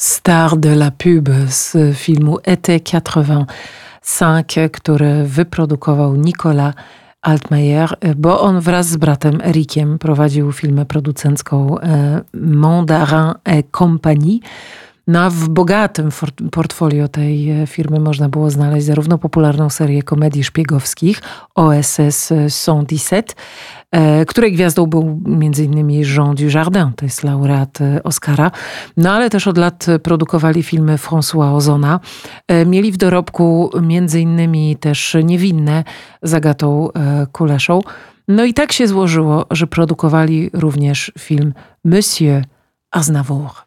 Star de la pub z filmu Été 85, który wyprodukował Nicolas Altmaier, bo on wraz z bratem Erikiem prowadził firmę producencką Mandarin et Compagnie. No a w bogatym portfolio tej firmy można było znaleźć zarówno popularną serię komedii szpiegowskich OSS 117, której gwiazdą był m.in. Jean Dujardin, to jest laureat Oscara, no ale też od lat produkowali filmy François Ozona. Mieli w dorobku m.in. też Niewinne z Agatą Kuleszą. No i tak się złożyło, że produkowali również film Monsieur Aznavour.